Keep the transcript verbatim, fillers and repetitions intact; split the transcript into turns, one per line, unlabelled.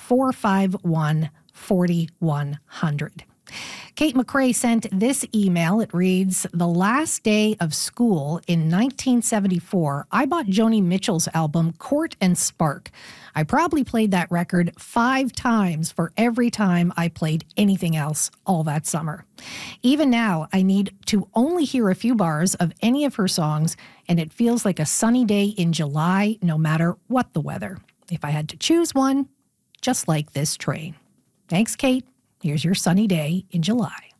four five one, four one zero zero. Kate McCrae sent this email. It reads, the last day of school in nineteen seventy-four, I bought Joni Mitchell's album Court and Spark. I probably played that record five times for every time I played anything else all that summer. Even now, I need to only hear a few bars of any of her songs, and it feels like a sunny day in July, no matter what the weather. If I had to choose one, just like this train. Thanks, Kate. Here's your sunny day in July.